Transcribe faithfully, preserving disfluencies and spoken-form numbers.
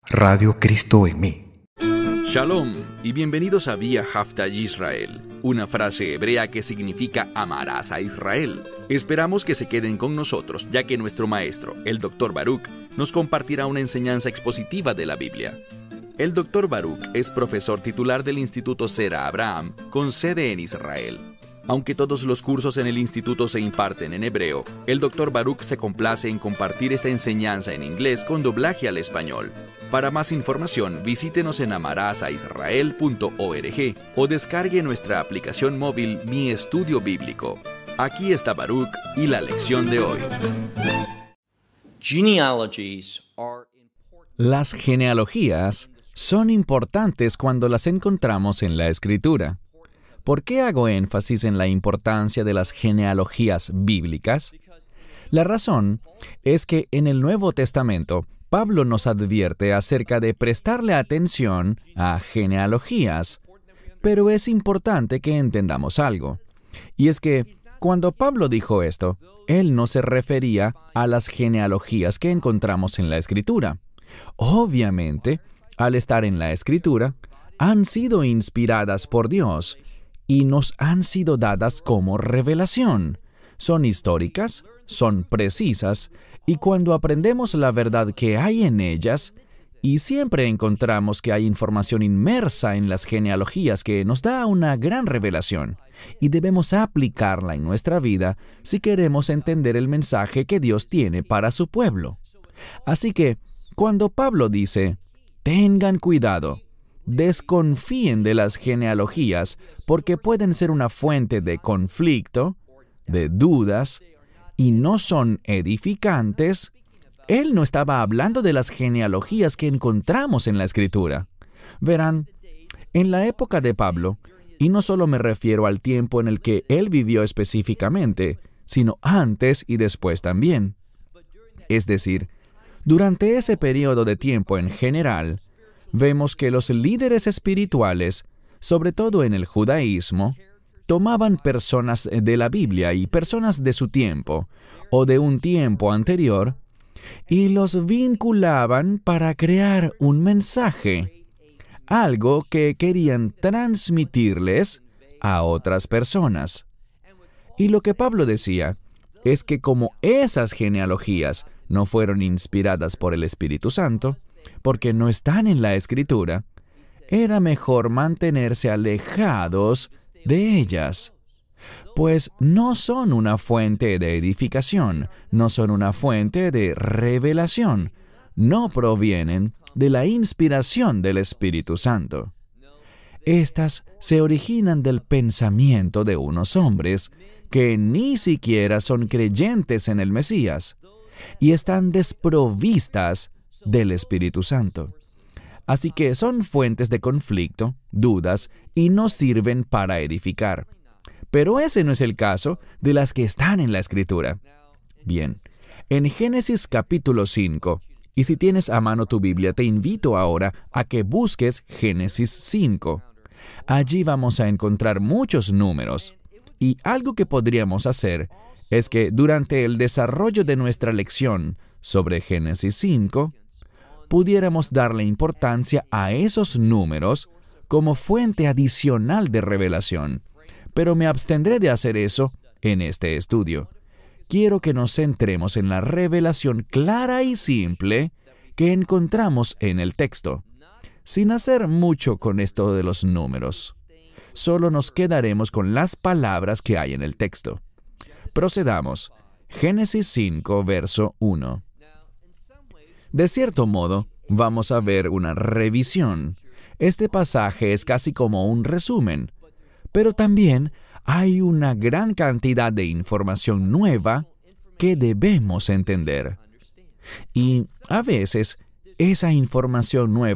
Radio Cristo en mí. Shalom y bienvenidos a Vía Haftaj Israel, una frase hebrea que significa amarás a Israel. Esperamos que se queden con nosotros, ya que nuestro maestro, el doctor Baruch, nos compartirá una enseñanza expositiva de la Biblia. El doctor Baruch es profesor titular del Instituto Zera Abraham, con sede en Israel. Aunque todos los cursos en el instituto se imparten en hebreo, el doctor Baruch se complace en compartir esta enseñanza en inglés con doblaje al español. Para más información, visítenos en amarasAisrael punto org o descargue nuestra aplicación móvil Mi Estudio Bíblico. Aquí está Baruch y la lección de hoy. Las genealogías son importantes cuando las encontramos en la Escritura. ¿Por qué hago énfasis en la importancia de las genealogías bíblicas? La razón es que en el Nuevo Testamento, Pablo nos advierte acerca de prestarle atención a genealogías, pero es importante que entendamos algo. Y es que, cuando Pablo dijo esto, él no se refería a las genealogías que encontramos en la Escritura. Obviamente, al estar en la Escritura, han sido inspiradas por Dios y nos han sido dadas como revelación. Son históricas, son precisas, y cuando aprendemos la verdad que hay en ellas, y siempre encontramos que hay información inmersa en las genealogías que nos da una gran revelación, y debemos aplicarla en nuestra vida si queremos entender el mensaje que Dios tiene para su pueblo. Así que, cuando Pablo dice, tengan cuidado, desconfíen de las genealogías porque pueden ser una fuente de conflicto, de dudas, y no son edificantes, él no estaba hablando de las genealogías que encontramos en la Escritura. Verán, en la época de Pablo, y no solo me refiero al tiempo en el que él vivió específicamente, sino antes y después también. Es decir, durante ese periodo de tiempo en general, vemos que los líderes espirituales, sobre todo en el judaísmo, tomaban personas de la Biblia y personas de su tiempo, o de un tiempo anterior, y los vinculaban para crear un mensaje, algo que querían transmitirles a otras personas. Y lo que Pablo decía es que como esas genealogías no fueron inspiradas por el Espíritu Santo, porque no están en la Escritura, era mejor mantenerse alejados de ellas, pues no son una fuente de edificación, no son una fuente de revelación, no provienen de la inspiración del Espíritu Santo. Estas se originan del pensamiento de unos hombres que ni siquiera son creyentes en el Mesías y están desprovistas del Espíritu Santo. Así que son fuentes de conflicto, dudas, y no sirven para edificar. Pero ese no es el caso de las que están en la Escritura. Bien, en Génesis capítulo cinco, y si tienes a mano tu Biblia, te invito ahora a que busques Génesis cinco. Allí vamos a encontrar muchos números, y algo que podríamos hacer es que durante el desarrollo de nuestra lección sobre Génesis cinco, pudiéramos darle importancia a esos números como fuente adicional de revelación, pero me abstendré de hacer eso en este estudio. Quiero que nos centremos en la revelación clara y simple que encontramos en el texto, sin hacer mucho con esto de los números. Solo nos quedaremos con las palabras que hay en el texto. Procedamos. Génesis cinco, verso uno. De cierto modo, vamos a ver una revisión. Este pasaje es casi como un resumen, pero también hay una gran cantidad de información nueva que debemos entender. Y a veces, esa información nueva